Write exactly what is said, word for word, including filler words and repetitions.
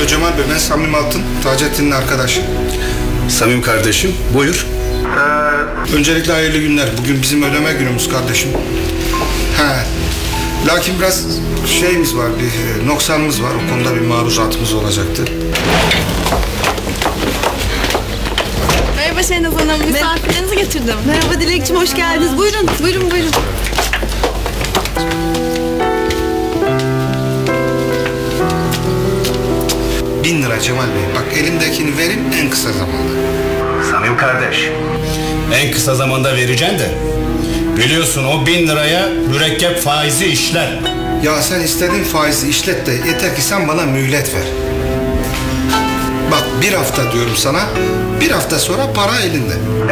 Alo Cemal Bey, ben Samim Altın, Taceddin'in arkadaşı. Samim kardeşim, buyur. Ee, öncelikle hayırlı günler. Bugün bizim ödeme günümüz kardeşim. He. Lakin biraz şeyimiz var, bir noksanımız var. O konuda bir maruzatımız olacaktı. Merhaba Şehnaz Hanım, misafirlerinizi getirdim. Merhaba Dilekçim, hoş geldiniz. Buyurun, buyurun, buyurun. Bin lira Cemal Bey. Bak elimdekini verin en kısa zamanda. Samim kardeş. En kısa zamanda vereceğim de. Biliyorsun o bin liraya mürekkep faizi işler. Ya sen istediğin faizi işlet de yeter ki sen bana mühlet ver. Bak bir hafta diyorum sana, bir hafta sonra para elinde.